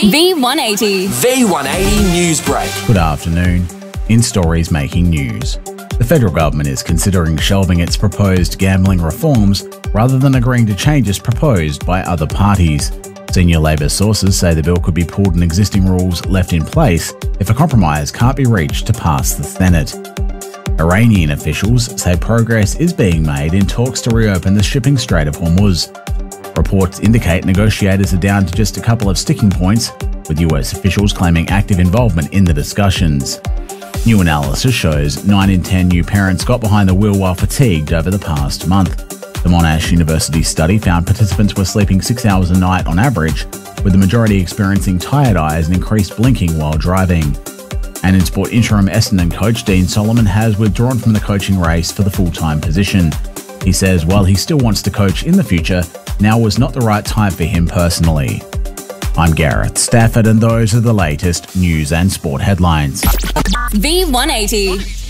V180. V180 News Break. Good afternoon. In stories making news, the federal government is considering shelving its proposed gambling reforms rather than agreeing to changes proposed by other parties. Senior Labor sources say the bill could be pulled and existing rules left in place if a compromise can't be reached to pass the Senate. Iranian officials say progress is being made in talks to reopen the shipping Strait of Hormuz. Reports indicate negotiators are down to just a couple of sticking points, with US officials claiming active involvement in the discussions. New analysis shows 9 in 10 new parents got behind the wheel while fatigued over the past month. The Monash University study found participants were sleeping 6 hours a night on average, with the majority experiencing tired eyes and increased blinking while driving. And in sport, interim Essendon coach Dean Solomon has withdrawn from the coaching race for the full-time position. He says while he still wants to coach in the future, now was not the right time for him personally. I'm Gareth Stafford, and those are the latest news and sport headlines. V180.